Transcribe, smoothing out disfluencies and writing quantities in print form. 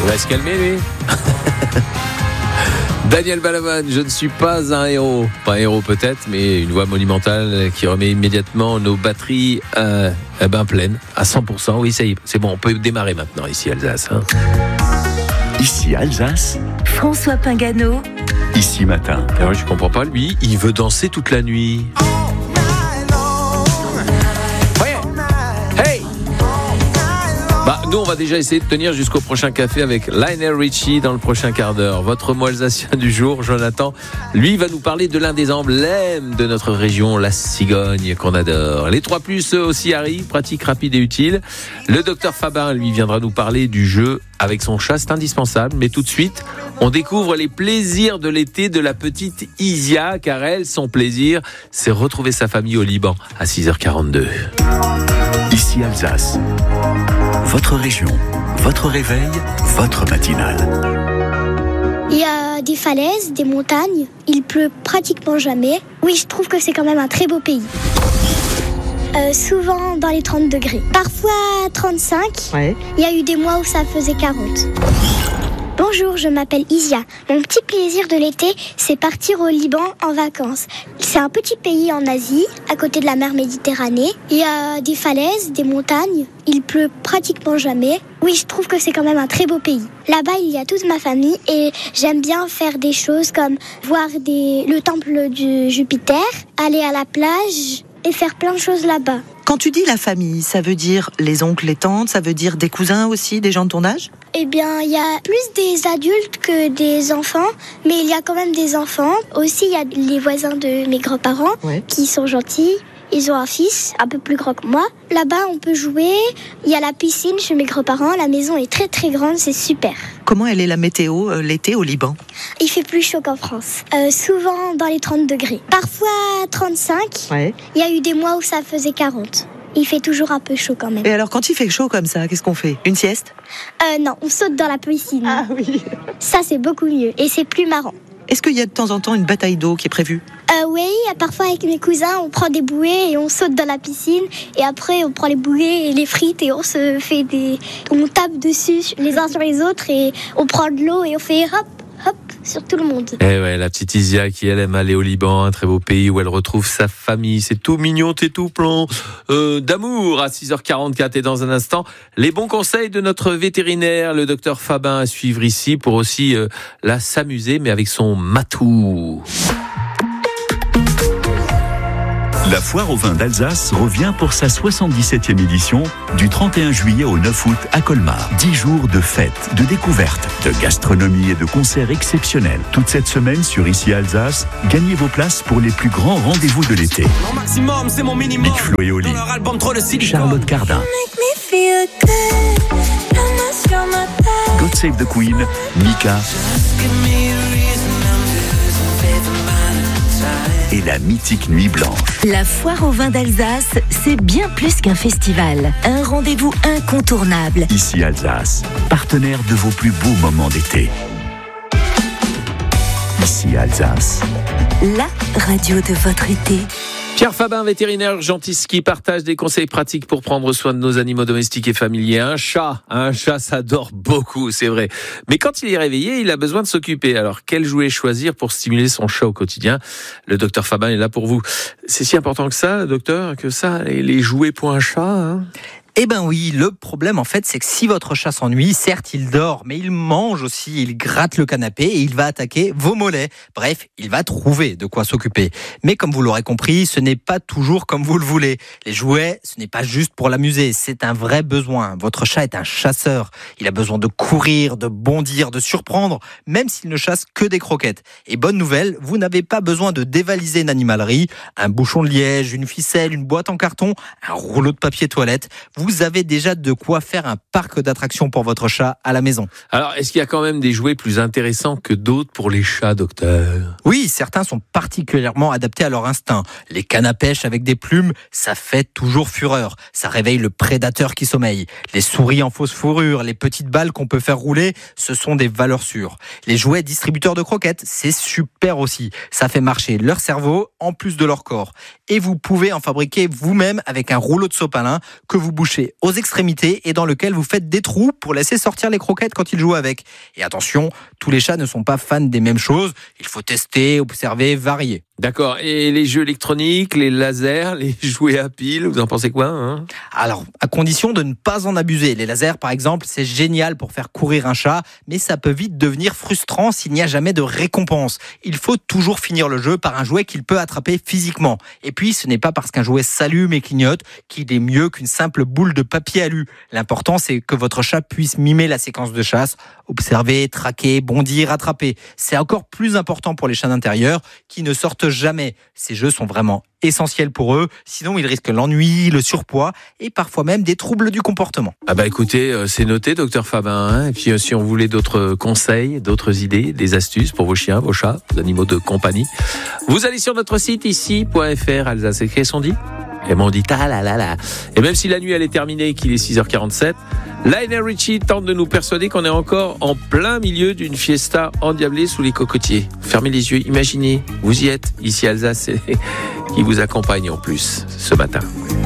Il va se calmer, lui. Daniel Balavoine, je ne suis pas un héros. Pas un héros peut-être, mais une voix monumentale qui remet immédiatement nos batteries pleines, à 100%. Oui, ça y est, c'est bon, on peut démarrer maintenant ici Alsace. Ici Alsace, François Pingano. Ici Matin. Et moi, je comprends pas, lui, il veut danser toute la nuit. Nous, on va déjà essayer de tenir jusqu'au prochain café avec Lionel Richie dans le prochain quart d'heure. Votre mot alsacien du jour, Jonathan, lui, va nous parler de l'un des emblèmes de notre région, la cigogne qu'on adore. Les 3+, eux aussi arrivent, pratique, rapide et utile. Le docteur Fabin, lui, viendra nous parler du jeu avec son chat, c'est indispensable. Mais tout de suite, on découvre les plaisirs de l'été de la petite Isia, car elle, son plaisir, c'est retrouver sa famille au Liban à 6h42. Ici Alsace. Votre région, votre réveil, votre matinale. Il y a des falaises, des montagnes. Il pleut pratiquement jamais. Oui, je trouve que c'est quand même un très beau pays. Souvent dans les 30 degrés. Parfois 35. Ouais. Il y a eu des mois où ça faisait 40. Bonjour, je m'appelle Isia. Mon petit plaisir de l'été, c'est partir au Liban en vacances. C'est un petit pays en Asie, à côté de la mer Méditerranée. Il y a des falaises, des montagnes. Il pleut pratiquement jamais. Oui, je trouve que c'est quand même un très beau pays. Là-bas, il y a toute ma famille et j'aime bien faire des choses comme voir le temple du Jupiter, aller à la plage et faire plein de choses là-bas. Quand tu dis la famille, ça veut dire les oncles, les tantes, ça veut dire des cousins aussi, des gens de ton âge ? Eh bien, il y a plus des adultes que des enfants, mais il y a quand même des enfants. Aussi, il y a les voisins de mes grands-parents qui sont gentils. Ils ont un fils un peu plus grand que moi. Là-bas, on peut jouer. Il y a la piscine chez mes grands-parents. La maison est très très grande, c'est super. Comment elle est la météo l'été au Liban ? Il fait plus chaud qu'en France. Souvent dans les 30 degrés. Parfois 35. Ouais. Il y a eu des mois où ça faisait 40. Il fait toujours un peu chaud quand même. Et alors quand il fait chaud comme ça, qu'est-ce qu'on fait ? Une sieste ? Non, on saute dans la piscine. Ah oui. Ça c'est beaucoup mieux et c'est plus marrant. Est-ce qu'il y a de temps en temps une bataille d'eau qui est prévue ? Oui, parfois avec mes cousins, on prend des bouées et on saute dans la piscine. Et après, on prend les bouées et les frites et on tape dessus les uns sur les autres et on prend de l'eau et on fait hop, hop sur tout le monde. Eh ouais, la petite Isia qui elle aime aller au Liban, un très beau pays où elle retrouve sa famille. C'est tout mignon, t'es tout plein d'amour à 6h44 et dans un instant, les bons conseils de notre vétérinaire, le docteur Fabin à suivre ici pour aussi s'amuser mais avec son matou. La foire au vin d'Alsace revient pour sa 77e édition du 31 juillet au 9 août à Colmar. 10 jours de fêtes, de découvertes, de gastronomie et de concerts exceptionnels. Toute cette semaine sur Ici Alsace, gagnez vos places pour les plus grands rendez-vous de l'été. Big Flo et Oli, Charlotte Cardin, God Save the Queen, Mika et la mythique Nuit Blanche. La foire au vin d'Alsace, c'est bien plus qu'un festival. Un rendez-vous incontournable. Ici Alsace, partenaire de vos plus beaux moments d'été. Ici Alsace, la radio de votre été. Pierre Fabin, vétérinaire urgentiste qui partage des conseils pratiques pour prendre soin de nos animaux domestiques et familiers. Un chat, ça dort beaucoup, c'est vrai. Mais quand il est réveillé, il a besoin de s'occuper. Alors, quel jouet choisir pour stimuler son chat au quotidien ? Le docteur Fabin est là pour vous. C'est si important que ça, docteur, que ça, les jouets pour un chat, Eh ben oui, le problème en fait, c'est que si votre chat s'ennuie, certes il dort, mais il mange aussi, il gratte le canapé et il va attaquer vos mollets. Bref, il va trouver de quoi s'occuper. Mais comme vous l'aurez compris, ce n'est pas toujours comme vous le voulez. Les jouets, ce n'est pas juste pour l'amuser, c'est un vrai besoin. Votre chat est un chasseur. Il a besoin de courir, de bondir, de surprendre, même s'il ne chasse que des croquettes. Et bonne nouvelle, vous n'avez pas besoin de dévaliser une animalerie, un bouchon de liège, une ficelle, une boîte en carton, un rouleau de papier toilette. Vous avez déjà de quoi faire un parc d'attractions pour votre chat à la maison. Alors, est-ce qu'il y a quand même des jouets plus intéressants que d'autres pour les chats, docteur ? Oui, certains sont particulièrement adaptés à leur instinct. Les cannes à pêche avec des plumes, ça fait toujours fureur. Ça réveille le prédateur qui sommeille. Les souris en fausse fourrure, les petites balles qu'on peut faire rouler, ce sont des valeurs sûres. Les jouets distributeurs de croquettes, c'est super aussi. Ça fait marcher leur cerveau en plus de leur corps. et vous pouvez en fabriquer vous-même avec un rouleau de sopalin que vous bouchez aux extrémités et dans lequel vous faites des trous pour laisser sortir les croquettes quand ils jouent avec. Et attention, tous les chats ne sont pas fans des mêmes choses. Il faut tester, observer, varier. D'accord. Et les jeux électroniques, les lasers, les jouets à piles, vous en pensez quoi Alors, à condition de ne pas en abuser. Les lasers, par exemple, c'est génial pour faire courir un chat, mais ça peut vite devenir frustrant s'il n'y a jamais de récompense. Il faut toujours finir le jeu par un jouet qu'il peut attraper physiquement. Et puis, ce n'est pas parce qu'un jouet s'allume et clignote qu'il est mieux qu'une simple boule de papier alu. L'important, c'est que votre chat puisse mimer la séquence de chasse, observer, traquer, bondir, attraper. C'est encore plus important pour les chats d'intérieur qui ne sortent jamais. Ces jeux sont vraiment essentiels pour eux, sinon ils risquent l'ennui, le surpoids et parfois même des troubles du comportement. Ah bah écoutez, c'est noté docteur Fabin, Et puis si on voulait d'autres conseils, d'autres idées, des astuces pour vos chiens, vos chats, vos animaux de compagnie, vous allez sur notre site ici.fr. Alsace, écrit son dit. Et on dit ta la la la. Et même si la nuit elle est terminée et qu'il est 6h47, Lionel Richie tente de nous persuader qu'on est encore en plein milieu d'une fiesta endiablée sous les cocotiers. Fermez les yeux, imaginez, vous y êtes, ici Alsace, qui vous accompagne en plus ce matin.